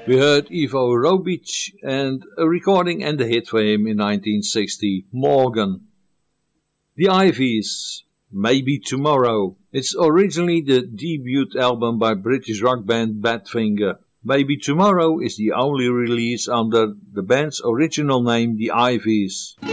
We heard Ivo Robic and a recording and a hit for him in 1960, Morgan. The Ivies, Maybe Tomorrow. It's originally the debut album by British rock band Badfinger. Maybe Tomorrow is the only release under the band's original name, The Ivies.